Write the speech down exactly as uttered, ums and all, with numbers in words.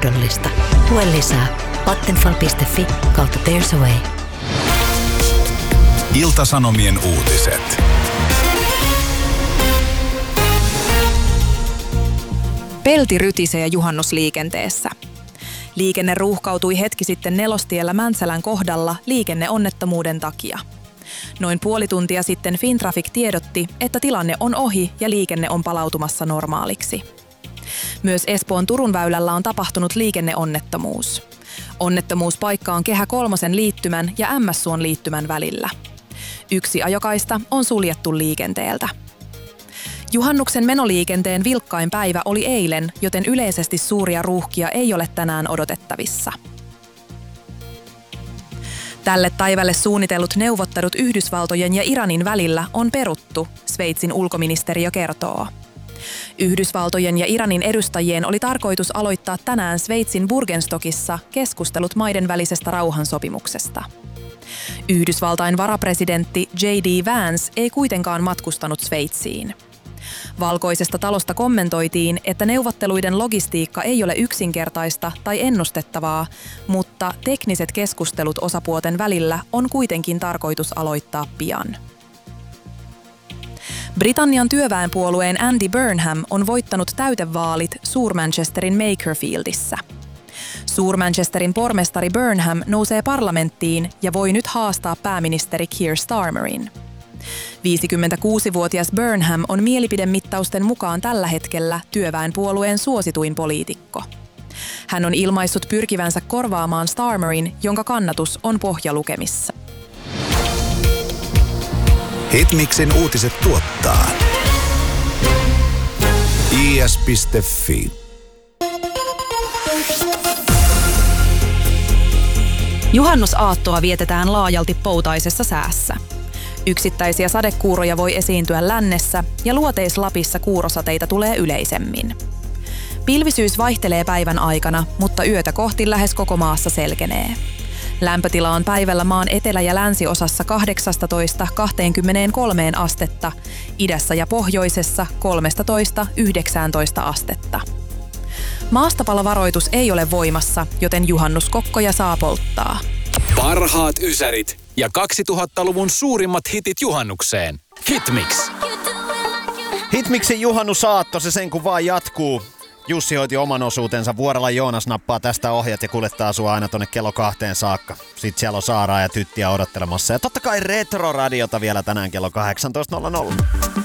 mahdollista. Lue lisää vattenfall piste fi kautta There's a Way. Ilta-Sanomien uutiset. Pelti rytisee juhannusliikenteessä. Liikenne ruuhkautui hetki sitten Nelostiellä Mäntsälän kohdalla liikenneonnettomuuden takia. Noin puoli tuntia sitten Fintraffic tiedotti, että tilanne on ohi ja liikenne on palautumassa normaaliksi. Myös Espoon Turun väylällä on tapahtunut liikenneonnettomuus. Onnettomuuspaikka on Kehä kolmosen liittymän ja Ämmässuon liittymän välillä. Yksi ajokaista on suljettu liikenteeltä. Juhannuksen menoliikenteen vilkkain päivä oli eilen, joten yleisesti suuria ruuhkia ei ole tänään odotettavissa. Tälle päivälle suunnitellut neuvottelut Yhdysvaltojen ja Iranin välillä on peruttu, Sveitsin ulkoministeriö kertoo. Yhdysvaltojen ja Iranin edustajien oli tarkoitus aloittaa tänään Sveitsin Burgenstockissa keskustelut maiden välisestä rauhansopimuksesta. Yhdysvaltain varapresidentti J D Vance ei kuitenkaan matkustanut Sveitsiin. Valkoisesta talosta kommentoitiin, että neuvotteluiden logistiikka ei ole yksinkertaista tai ennustettavaa, mutta tekniset keskustelut osapuolten välillä on kuitenkin tarkoitus aloittaa pian. Britannian työväenpuolueen Andy Burnham on voittanut täytevaalit Suur-Manchesterin Makerfieldissä. Suur-Manchesterin pormestari Burnham nousee parlamenttiin ja voi nyt haastaa pääministeri Keir Starmerin. viisikymmentäkuusivuotias Burnham on mielipidemittausten mukaan tällä hetkellä työväenpuolueen suosituin poliitikko. Hän on ilmaissut pyrkivänsä korvaamaan Starmerin, jonka kannatus on pohjalukemissa. Hitmixin uutiset tuottaa I S piste fi. Juhannusaattoa vietetään laajalti poutaisessa säässä. Yksittäisiä sadekuuroja voi esiintyä lännessä ja Luoteis-Lapissa kuurosateita tulee yleisemmin. Pilvisyys vaihtelee päivän aikana, mutta yötä kohti lähes koko maassa selkenee. Lämpötila on päivällä maan etelä- ja länsiosassa kahdeksastatoista kaksikymmentäkolme astetta, idässä ja pohjoisessa kolmetoista yhdeksäntoista astetta. Maastopalovaroitus ei ole voimassa, joten juhannuskokkoja saa polttaa. Parhaat ysärit ja kaksituhattaluvun suurimmat hitit juhannukseen. Hitmix. Hitmixin juhannusaatto, se sen kun vaan jatkuu. Jussi hoiti oman osuutensa, vuorella Joonas nappaa tästä ohjat ja kuljettaa sua aina tonne kello kahteen saakka. Sitten siellä on Saaraa ja Tyttiä odottelemassa. Ja totta kai Retro-radiota vielä tänään kello kahdeksantoista nolla nolla.